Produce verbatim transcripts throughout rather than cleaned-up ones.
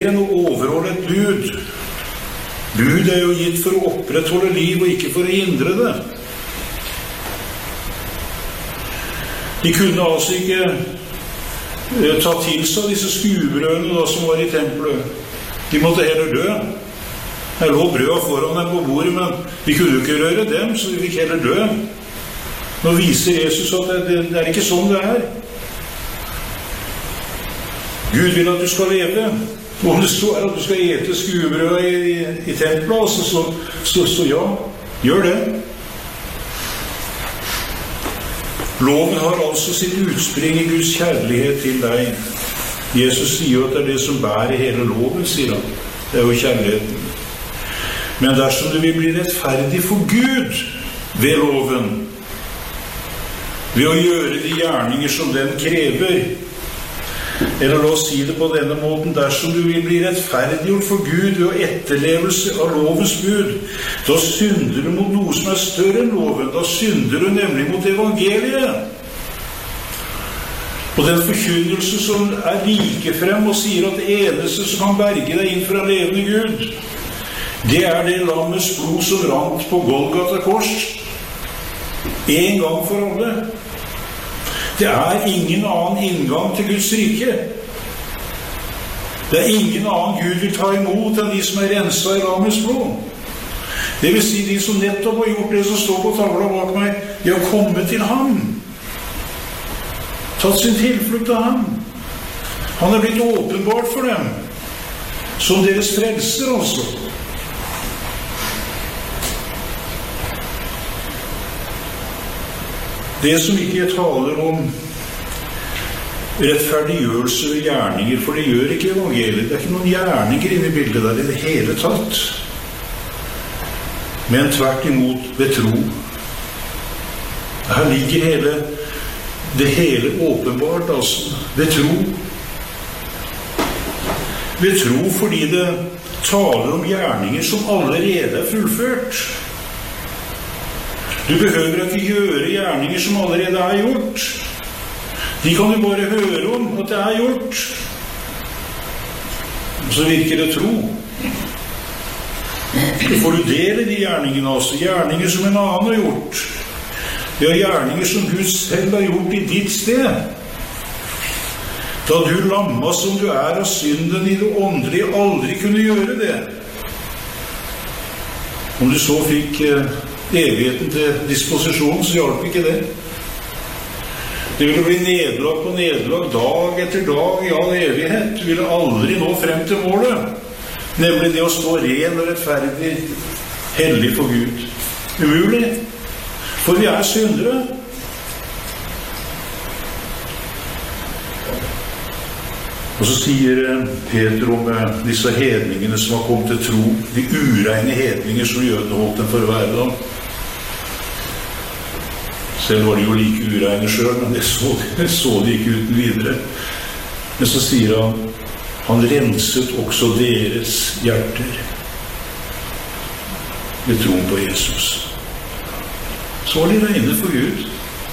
enn å overholde et bud. Bud er jo gitt for å opprettholde liv og ikke for å hindre det. De kunne altså ikke eh, ta til seg disse skuebrødene da, som var i tempelet. De måtte heller dø. Her lå brød foran dem på bordet, men de kunne jo ikke røre dem, så de fikk heller dø. Nå viser Jesus at det, det, det er ikke sånn det er. Gud vil at du skal leve. Og om det står at du skal ete skuebrød i, i, i tempelet, altså, så, så, så ja, gjør det. Loven har altså sitt utspring i Guds kjærlighet til deg. Jesus sier jo at det er det som bærer hele loven, sier han. Det er jo kjærligheten. Men dersom du vil bli rettferdig for Gud ved loven, ved å gjøre de gjerninger som den krever, eller la oss si det på denne måten, dersom du vil bli rettferdiggjort for Gud ved etterlevelse av lovens bud, da synder du mot noe som er større enn loven. Da synder du nemlig mot evangeliet. Og den forkynnelse som er like frem og sier at det eneste som kan berge deg inn fra levende Gud, det er det lammets blod som rant på Golgata kors. En gang for alle. Det er ingen annen inngang til Guds rike. Det er ingen annen Gud vil ta imot enn de som er renset i lammets blod. Det vil si de som nettopp har gjort det som står på tavla bak meg. De har kommet til ham. Tatt sin tilflukt av ham. Han er blitt åpenbart for dem. Som deres frelser også. Det som ikke taler om rettferdiggjørelse ved gjerninger, for det gjør ikke evangeliet. Det er ikke noen gjerninger inne i bildet der i det hele tatt. Men tvert imot ved tro. Her ligger hele, det hele åpenbart, altså, ved tro. Ved tro fordi det taler om gjerninger som allerede er fullført. Du behøver ikke gjøre gjerninger som allerede er gjort. De kan du bare høre om at det er gjort. Og så virker det tro. Så får du dele de gjerningene også. Gjerninger som en annen har gjort. Ja, gjerninger som Gud selv har gjort i ditt sted. Da du lamma som du er av synden i det åndelige, aldri kunne gjøre det. Om du så fikk evigheten til disposisjon, så hjalp ikke det. Det ville bli nederlag på nederlag, dag etter dag i all evighet. Du ville aldri nå frem til målet, nemlig det å stå ren og rettferdig, hellig for Gud. Umulig, for vi er syndere. Og så sier Peter om disse hedningene som har kommet til tro, de ureine hedninger som jødene holdt dem for å være da. Selv var de jo like ureine selv, men det så, det så de ikke uten videre. Men så sier han, han renset også deres hjerter ved troen på Jesus. Så var de reine for Gud.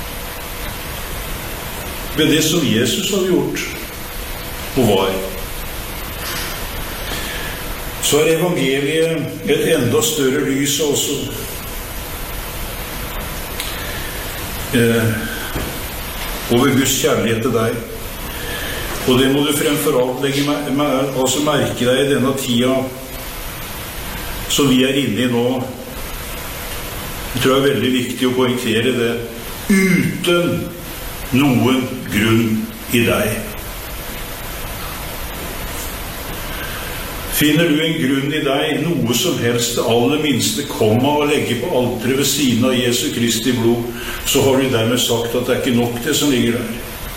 Ved det som Jesus hadde gjort og var. Så er evangeliet et enda større lys også. Eh, over Guds kjærlighet til deg. Og det må du fremfor alt legge mer, mer, altså merke deg i denne tida som vi er inne i nå. Jeg tror det er veldig viktig å poengtere det. Uten noen grunn i deg. Finner du en grunn i deg, noe som helst, det aller minste komma å legge på alteret ved siden av Jesu Kristi blod, så har du dermed sagt at det er ikke nok det som ligger der.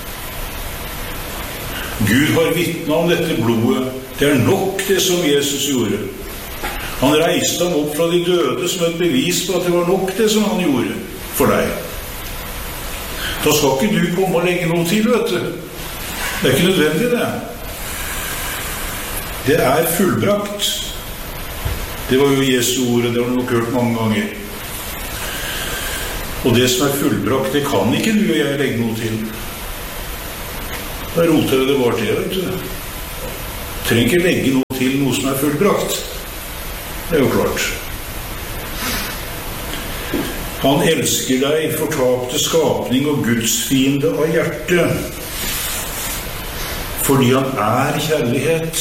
Gud har vitnet om dette blodet. Det er nok det som Jesus gjorde. Han reiste ham opp fra de døde som et bevis på at det var nok det som han gjorde for deg. Da skal ikke du komme og legge noe til, vet du. Det er ikke nødvendig det. Det er fullbrakt. Det var jo Jesu ordet, det har du nok hørt mange ganger. Og det som er fullbrakt, det kan ikke du og jeg legge noe til. Da roter det bare til, vet du. Trenger ikke legge noe til noe som er fullbrakt. Det er jo klart. Han elsker deg, fortapte skapning og gudsfiende av hjertet, fordi han er kjærlighet,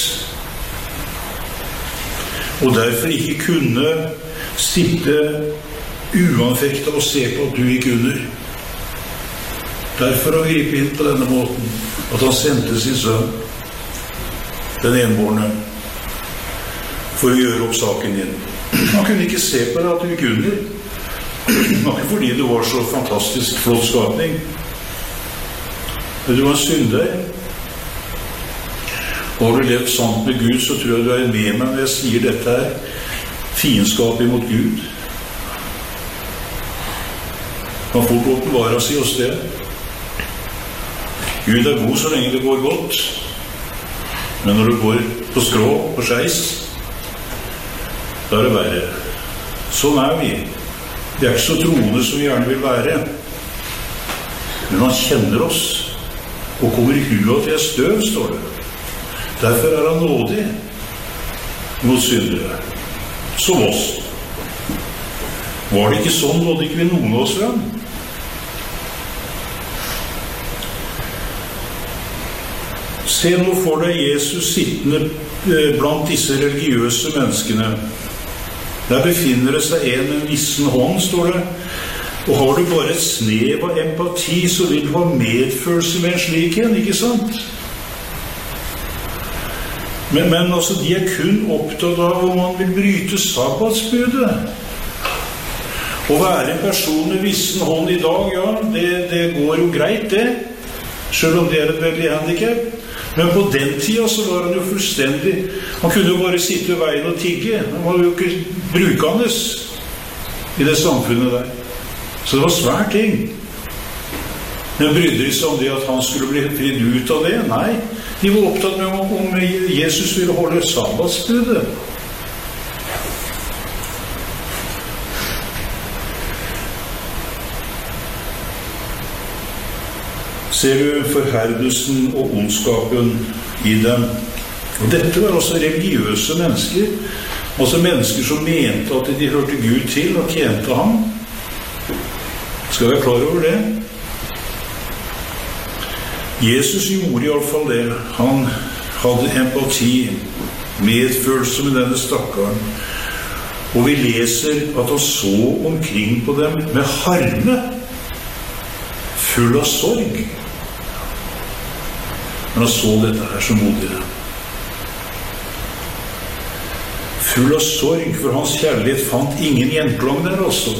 og derfor ikke kunne sitte uanfektet og se på at du gikk under. Derfor har han gripet inn på denne måten, at han sendte sin sønn, den enbårne, for å gjøre opp saken din. Han kunne ikke se på deg at du gikk under. Det var ikke fordi du var så fantastisk flott skapning. Men du var en synder. Og har du levd sant med Gud, så tror jeg du er med meg når jeg sier dette her. Fiendskap imot Gud. Man får åpenbare seg hos det. Gud er god så lenge det går godt. Men når det går på skrå, på skeis, da er det verre. Sånn er vi. Vi er ikke så troende som vi gjerne vil være. Men han kjenner oss, og kommer i huet til støv, står det. Derfor er han nådig mot syndere, som oss. Var det ikke sånn, nådde ikke vi noen av oss frem? Se nå for deg Jesus sittende blant disse religiøse menneskene. Der befinner det seg en med vissen hånd, står det. Og har du bare et snev av empati, så vil du ha medfølelse med en slik en, ikke sant? Men, men altså, de er kun opptatt av om man vil bryte sabbatsbudet. Å være en person med vissen hånd i dag, ja, det, det går jo greit, det. Selv om det er et veldig handicap. Men på den tida så var han jo fullstendig. Han kunne jo bare sitte ved veien og tigge. Han var jo ikke brukende i det samfunnet der. Så det var svært ting. Men brydde de seg om det at han skulle bli fridd ut av det? Nei, de var opptatt med om, om Jesus ville holde sabbatsbudet. Ser du forherdelsen og ondskapen i dem? Og dette var også religiøse mennesker, altså mennesker som mente at de hørte Gud til og tjente ham. Skal vi være klar over det? Jesus gjorde i alle fall det. Han hadde empati, medfølelse med denne stakkaren. Og vi leser at han så omkring på dem med harme, full av sorg. Men han så dette her som modigere. Full av sorg, for hans kjærlighet fant ingen gjenklang der altså.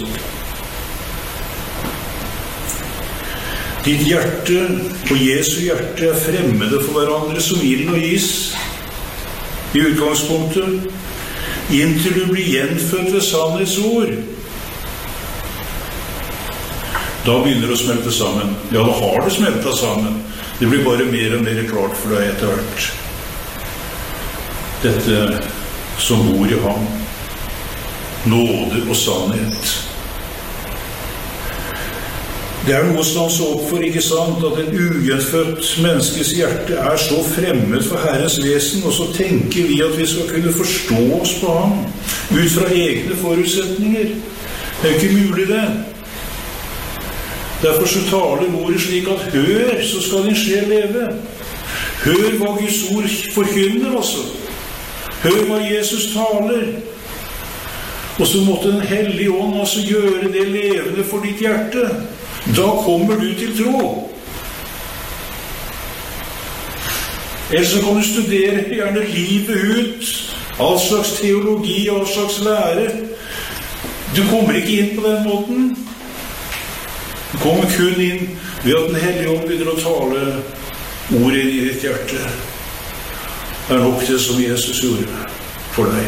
Ditt hjerte og Jesu hjerte er fremmede for hverandre som ild og is i utgangspunktet, inntil du blir gjenfødt ved sannhetsord. Da begynner det å smelte sammen. Ja, da har det smeltet sammen. Det blir bare mer og mer klart for deg etter hvert. Dette som bor i ham. Nåde og sannhet. Det er noe som han så opp for, ikke sant? At en ugjenfødt menneskes hjerte er så fremmed for Herrens vesen, og så tenker vi at vi skal kunne forstå oss på ham, ut fra egne forutsetninger. Det er ikke mulig det. Derfor så taler ordet slik at hør, så skal din sjel leve. Hør hva Guds ord forkynner også. Hør hva Jesus taler. Og så måtte den hellige ånd også gjøre det levende for ditt hjerte. Da kommer du til tro. Ellers så kan du studere gjerne livet ut, all slags teologi, all slags lære. Du kommer ikke inn på den måten. Du kommer kun inn ved at den hellige ånd begynner å tale ordet i ditt hjerte. Det er nok det som Jesus gjorde for deg.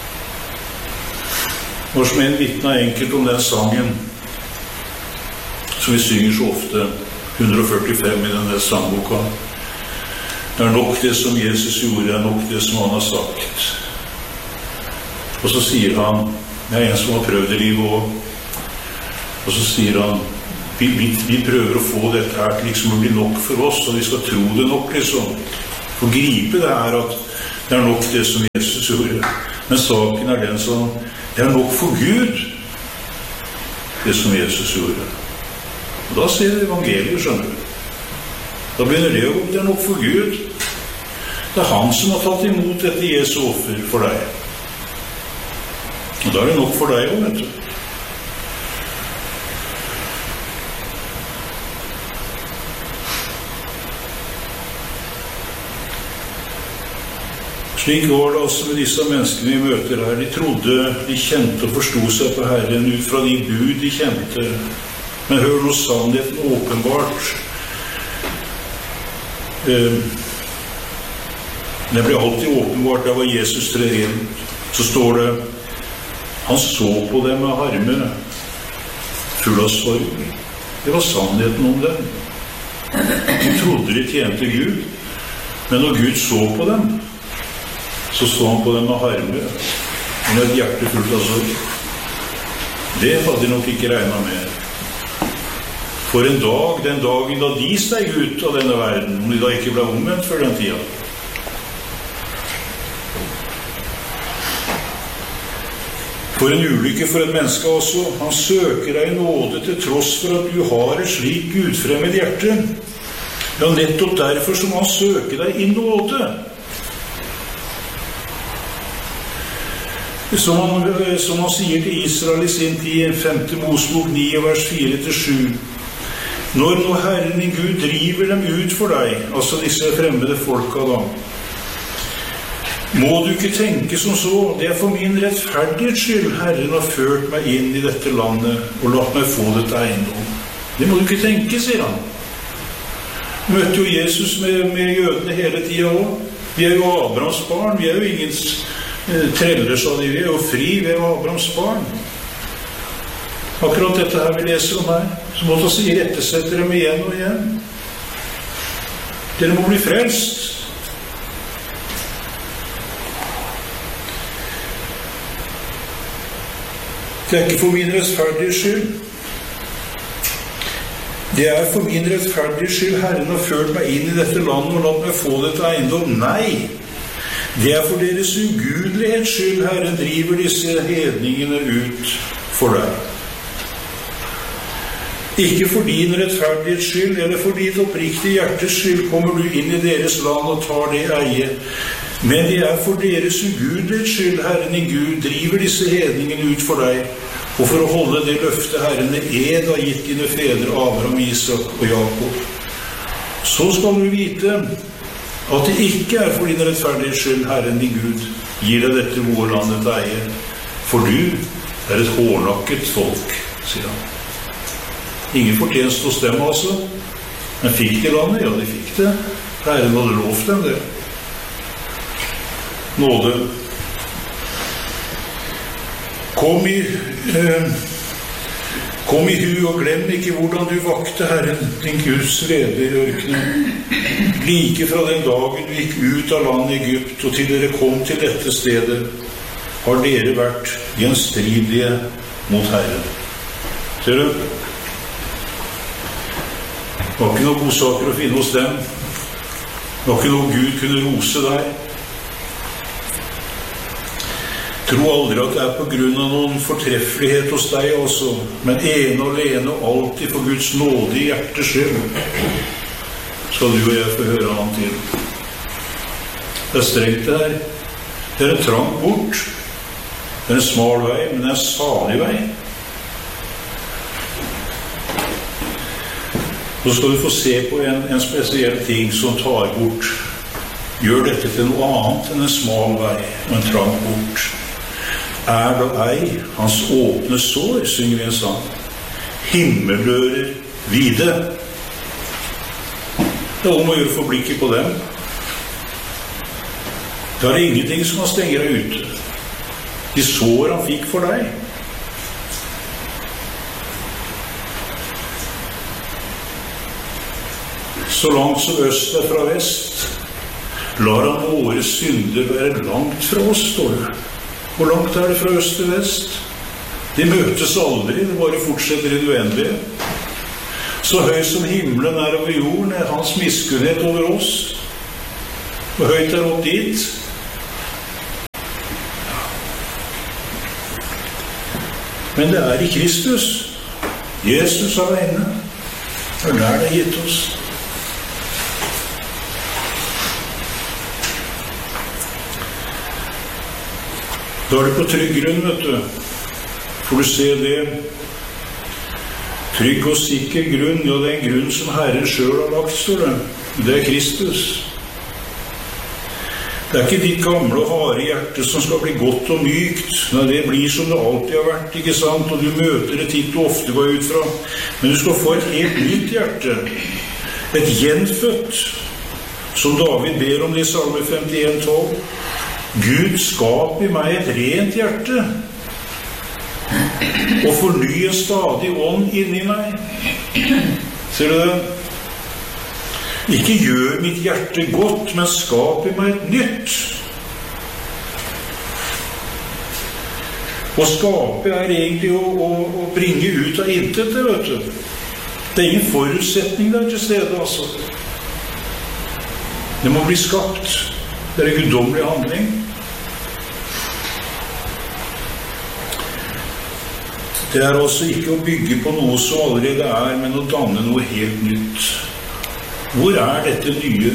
Og som en vitner enkelt om den sangen som vi synger så ofte, hundre og førtifem i denne sangboka. Det er nok det som Jesus gjorde, det er nok det som han har sagt. Og så sier han, det er en som har prøvd i livet også, og så sier han, vi, vi, vi prøver å få dette her til liksom å bli nok for oss, og vi skal tro det nok liksom. For gripe det her at Det er nok det som Jesus gjorde. Men saken er den som, det er nok for Gud, det som Jesus gjorde. Og da sier det evangeliet, skjønner du. Da begynner det å gå, det er nok for Gud. Det er han som har tatt imot dette Jesu offer for deg. Og da er det nok for deg også, vet du. Slik var det også med disse menneskene vi møter her. De trodde, de kjente og forstod seg på Herren ut fra de bud de kjente. Men hør nå sannheten åpenbart. Det ble alltid åpenbart da var Jesus trer inn. Så står det, han så på dem med harme, full av sorg. Det var sannheten om dem. De trodde de tjente Gud, men når Gud så på dem, så så han på dem med harme, med et hjerte fullt av sorg. Det hadde de nok ikke regnet med. For en dag, den dagen da de steg ut av denne verden, om de da ikke ble omvendt før den tida. For en ulykke for et menneske også. Han søker deg i nåde til tross for at du har et slik gudfremmed hjerte. Ja, nettopp derfor som han søker deg i nåde. Som han, som han sier til Israel i sin tid, femte Mosebok ni, vers fire til sju. Når nå Herren din Gud driver dem ut for deg, altså disse fremmede folka da, må du ikke tenke som så, det er for min rettferdighets skyld Herren har ført meg inn i dette landet og latt meg få dette eiendom. Det må du ikke tenke, sier han. Møtte jo Jesus med, med jødene hele tiden også. Vi er jo Abrahams barn, vi er jo ingen treller, sa de, vi er jo fri, vi er jo Abrahams barn. Akkurat dette her vi leser om her, så måtte han si, rettesette dem igjen og igjen. Dere må bli frelst. Det er ikke for min rettferdige skyld. Det er for min rettferdige skyld Herren har ført meg inn i dette landet og latt meg få dette eiendom. Nei! Det er for deres ugudelighets skyld Herren driver disse hedningene ut for deg. Ikke for din rettferdighets skyld, eller for ditt oppriktige hjertes skyld kommer du inn i deres land og tar det eie. Men det er for deres ugudelighets skyld Herren din Gud driver disse hedningene ut for deg, og for å holde det løfte Herren med ed har gitt dine fedre Abraham, Isak og Jakob. Så skal du vite at det ikke er for din rettferdighets skyld Herren din Gud gir deg dette vår landet eie, for du er et hårnakket folk, sier han. Ingen fortjenst hos dem altså, men fikk de landet? Ja, de fikk det. Herren hadde lovt dem det. Nåde. Kom i, eh, kom i hu og glem ikke hvordan du vakte Herren, din Guds rede i ørkenen. Like fra den dagen du gikk ut av landet Egypt og til dere kom til dette stedet, har dere vært gjenstridige mot Herren. Ser du? Det var ikke noen gode saker å finne hos dem. Det var ikke noe Gud kunne rose deg. Tro aldri at det er på grunn av noen fortreffelighet hos deg også, men ene og alene og alltid for Guds nåde i hjertets skyld skal du og jeg få høre han til. Det er strengt det her. Det er en trang bort. Det er en smal vei, men det er en salig vei. Så skal du få se på en, en spesiell ting som tar bort. Gjør dette til noe annet enn en smal vei og en trang bort. Er da ei hans åpne sår, synger vi en sang. Himmeldører vide. Det er om å gjøre for blikket på dem. Det er ingenting som han stenger deg ute. De sår han fikk for deg. Så langt som øst er fra vest, lar han våre synder være langt fra oss, står det. Hvor langt er det fra øst til vest? De møtes aldri, det bare fortsetter i det uendelige. Så høy som himmelen er over jorden, er hans miskunnhet over oss. Og høyt er opp dit, Men det er i Kristus, Jesus alene, og der det er gitt oss. Da er det på trygg grunn, vet du. Får du se det. Trygg og sikker grunn, ja, det er en grunn som Herren selv har lagt, står det. Det er Kristus. Det er ikke ditt gamle og harde hjerte som skal bli godt og mykt. Nei, det blir som det alltid har vært, ikke sant? Og du møter det titt og ofte går ut fra. Men du skal få et helt nytt hjerte. Et gjenfødt, som David ber om det i Salme femtien tolv. Gud, skap i meg et rent hjerte, og forny en stadig ånd inni meg. Ser du det? Ikke gjør mitt hjerte godt, men skap i meg et nytt. Å skape er egentlig å, å, å bringe ut av intet, det, vet du. Det er ingen forutsetning der til stede, altså. Det må bli skapt. Det er en guddommelig handling. Det er altså ikke å bygge på noe som allerede er, men å danne noe helt nytt. Hvor er dette nye?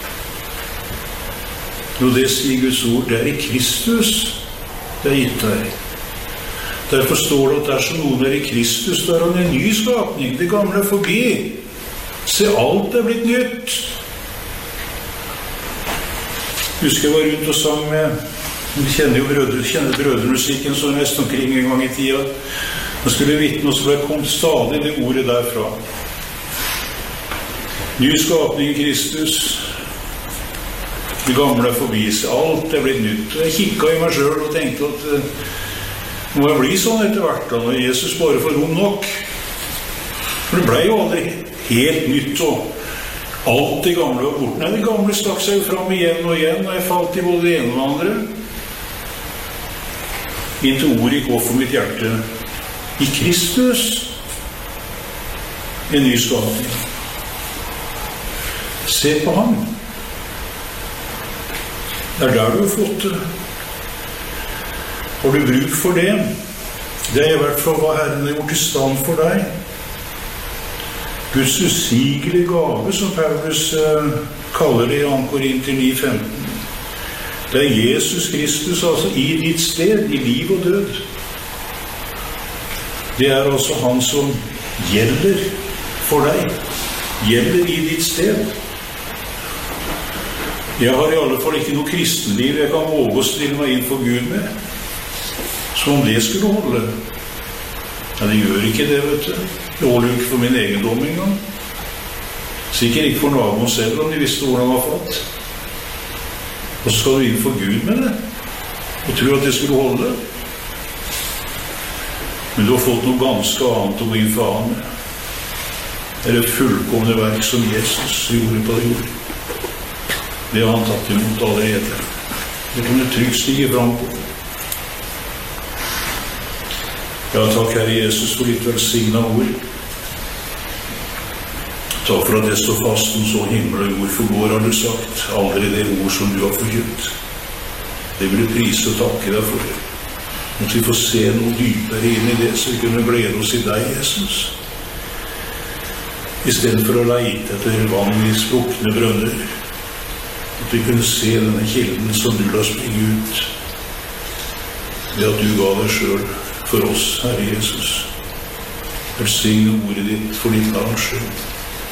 Jo, det sier Guds ord, det er i Kristus det er gitt deg. Derfor står det at dersom noen er i Kristus, da er han en ny skapning. Det gamle er forbi. Se, alt er blitt nytt. Husker jeg var rundt og sang med, vi kjenner jo brødre, kjenner brødremusikken som nesten omkring en gang i tida. Da skulle vitne, og så ble kom stadig det ordet derfra. Ny skapning i Kristus. Det gamle er forbi, alt er blitt nytt. Jeg kikket i meg selv og tenkte at uh, må jeg bli sånn etter hvert da, når Jesus bare får rom nok. For det ble jo aldri helt nytt, og alt det gamle var bort. Nei, det gamle stakk seg jo fram igjen og igjen, og jeg falt i både det ene og det andre. Inntil ordet gikk opp for mitt hjerte. I Kristus en ny skapning. Se på ham. Det er der du har fått det. Har du bruk for det? Det er i hvert fall hva Herren har gjort i stand for deg. Guds usigelige gave, som Paulus eh, kaller det i andre Korinter ni femten. Det er Jesus Kristus, altså i ditt sted, i liv og død. Det er altså han som gjelder for deg, gjelder i ditt sted. Jeg har i alle fall ikke noe kristenliv jeg kan våge å stille meg inn for Gud med, som om det skulle holde. Ja, det gjør ikke det, vet du. Det holder jo ikke for min egen dom engang. Sikkert ikke for naboen selv, om de visste hvordan han var fatt. Og så skal du inn for Gud med det, og tro at det skulle holde. Men du har fått noe ganske annet å gå inn for han med. Det er et fullkomne verk som Jesus gjorde på det jord. Det har han tatt imot allerede. Det kan du trygt stige fram på. Ja, takk Herre Jesus for ditt velsigna ord. Takk for at det står fast om så himmel og jord forgår, har du sagt. Aldri det ord som du har forkynt. Det vil du prise og takke deg for det. At vi får se noe dypere inn i det, så vi kunne glede oss i deg, Jesus. I stedet for å leite etter vann i sprukne brønner. At vi kunne se denne kilden som du la springe ut. Det at du ga deg selv for oss, Herre Jesus. Velsigne ordet ditt for ditt navns skyld.